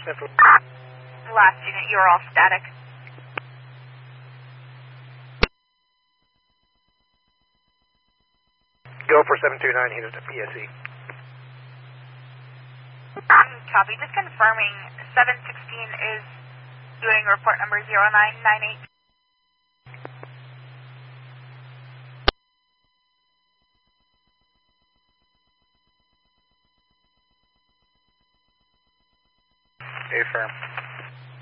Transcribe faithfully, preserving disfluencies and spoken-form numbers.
Last unit, you are all static. Go for seven two nine, headed to P S E. Copy. Just confirming, seven sixteen is doing report number zero nine nine eight. Affirm.